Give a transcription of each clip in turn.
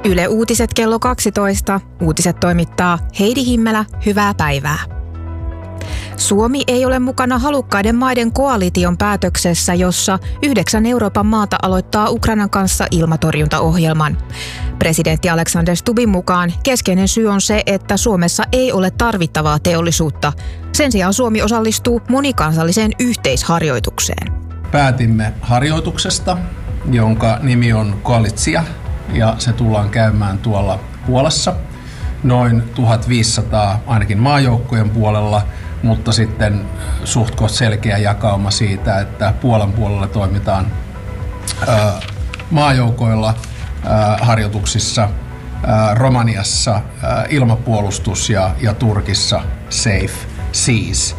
Yle Uutiset kello 12. Uutiset toimittaa Heidi Himmelä. Hyvää päivää. Suomi ei ole mukana halukkaiden maiden koalition päätöksessä, jossa 9 Euroopan maata aloittaa Ukrainan kanssa ilmatorjuntaohjelman. Presidentti Alexander Stubbin mukaan keskeinen syy on se, että Suomessa ei ole tarvittavaa teollisuutta. Sen sijaan Suomi osallistuu monikansalliseen yhteisharjoitukseen. Päätimme harjoituksesta, jonka nimi on Koalitsia, ja se tullaan käymään tuolla Puolassa. Noin 1500 ainakin maajoukkojen puolella, mutta sitten suhtkoht selkeä jakauma siitä, että Puolan puolella toimitaan maajoukoilla harjoituksissa, Romaniassa ilmapuolustus ja Turkissa Safe Seas.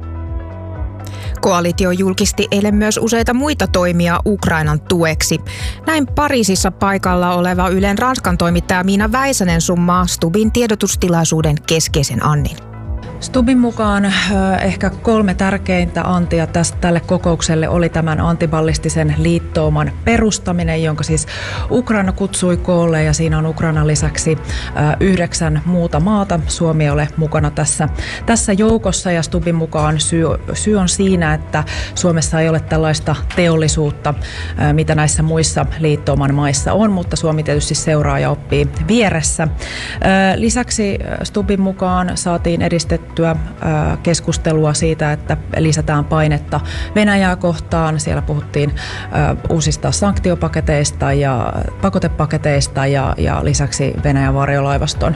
Koalitio julkisti eilen myös useita muita toimia Ukrainan tueksi. Näin Pariisissa paikalla oleva Ylen Ranskan toimittaja Miina Väisänen summaa Stubbin tiedotustilaisuuden keskeisen annin. Stubbin mukaan ehkä 3 tärkeintä antia tälle kokoukselle oli tämän antiballistisen liittouman perustaminen, jonka siis Ukraina kutsui koolle, ja siinä on Ukrainan lisäksi 9 muuta maata. Suomi ei ole mukana tässä joukossa, ja Stubbin mukaan syy on siinä, että Suomessa ei ole tällaista teollisuutta, mitä näissä muissa liittouman maissa on, mutta Suomi tietysti seuraa ja oppii vieressä. Lisäksi Stubbin mukaan saatiin edistettyä keskustelua siitä, että lisätään painetta Venäjää kohtaan. Siellä puhuttiin uusista sanktiopaketeista ja pakotepaketeista ja lisäksi Venäjän varjolaivaston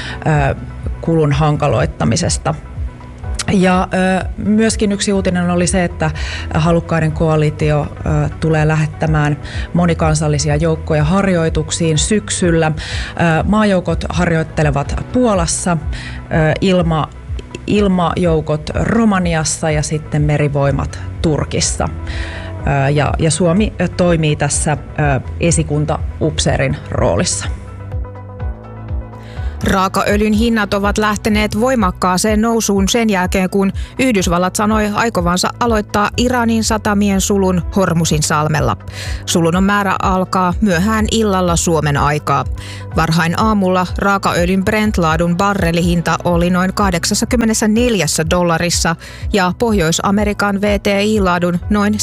kulun hankaloittamisesta. Ja myöskin yksi uutinen oli se, että halukkaiden koalitio tulee lähettämään monikansallisia joukkoja harjoituksiin syksyllä. Maajoukot harjoittelevat Puolassa, ilmajoukot Romaniassa ja sitten merivoimat Turkissa. Ja Suomi toimii tässä esikuntaupseerin roolissa. Raakaöljyn hinnat ovat lähteneet voimakkaaseen nousuun sen jälkeen, kun Yhdysvallat sanoi aikovansa aloittaa Iranin satamien sulun Hormuzin salmella. Sulun on määrä alkaa myöhään illalla Suomen aikaa. Varhain aamulla raakaöljyn Brent-laadun barrelihinta oli noin $84 ja Pohjois-Amerikan WTI-laadun noin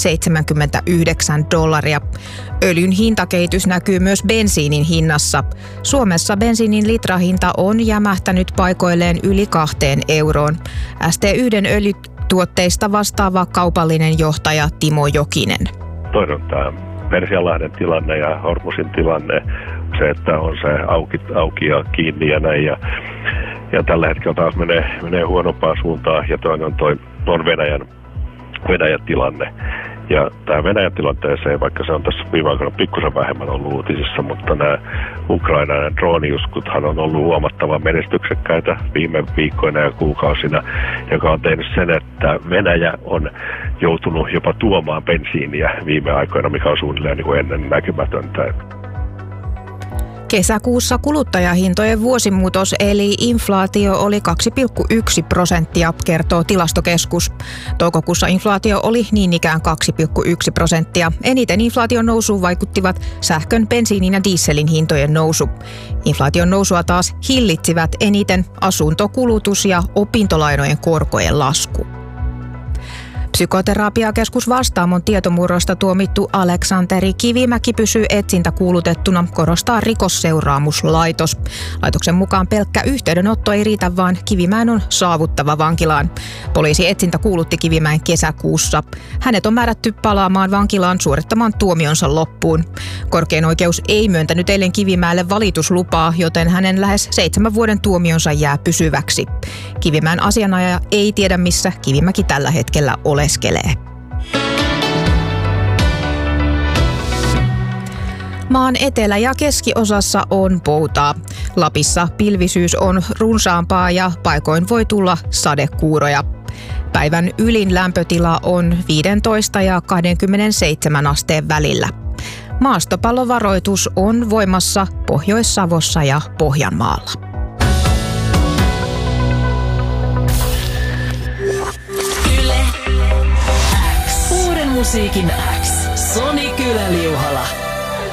$79. Öljyn hintakehitys näkyy myös bensiinin hinnassa. Suomessa bensiinin litrahinta on jämähtänyt paikoilleen yli 2 euroon. ST1 öljytuotteista vastaava kaupallinen johtaja Timo Jokinen. Toinen on tämä Persianlahden tilanne ja Hormuzin tilanne, se, että on se auki ja kiinni ja näin. Ja tällä hetkellä taas menee huonompaan suuntaan, ja toinen on Venäjän tilanne. Ja tämä Venäjän tilanteeseen, vaikka se on tässä viime aikoina pikkusen vähemmän ollut uutisissa, mutta nämä Ukrainan drooniuskuthan on ollut huomattavan menestyksekkäitä viime viikkoina ja kuukausina, joka on tehnyt sen, että Venäjä on joutunut jopa tuomaan bensiiniä viime aikoina, mikä on suunnilleen niin kuin ennen näkymätöntä. Kesäkuussa kuluttajahintojen vuosimuutos eli inflaatio oli 2,1%, kertoo Tilastokeskus. Toukokuussa inflaatio oli niin ikään 2,1%. Eniten inflaation nousuun vaikuttivat sähkön, bensiinin ja dieselin hintojen nousu. Inflaation nousua taas hillitsivät eniten asuntokulutus ja opintolainojen korkojen lasku. Psykoterapiakeskus Vastaamon tietomurroista tuomittu Aleksanteri Kivimäki pysyy etsintäkuulutettuna, korostaa Rikosseuraamuslaitos. Laitoksen mukaan pelkkä yhteydenotto ei riitä, vaan Kivimäen on saavuttava vankilaan. Poliisi etsintä kuulutti Kivimäen kesäkuussa. Hänet on määrätty palaamaan vankilaan suorittamaan tuomionsa loppuun. Korkein oikeus ei myöntänyt eilen Kivimäelle valituslupaa, joten hänen lähes 7 vuoden tuomionsa jää pysyväksi. Kivimäen asianajaja ei tiedä, missä Kivimäki tällä hetkellä oleskelee. Maan etelä- ja keskiosassa on poutaa. Lapissa pilvisyys on runsaampaa ja paikoin voi tulla sadekuuroja. Päivän ylin lämpötila on 15 ja 27 asteen välillä. Maastopallovaroitus on voimassa Pohjois-Savossa ja Pohjanmaalla. Uuden musiikin X. Soni Kylä-Liuhala.